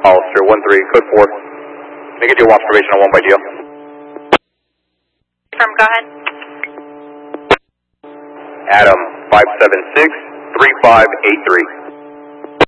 Hollister 13, code 4. Can I get you a observation on 1 by Geo? Go ahead. Adam 576-3583.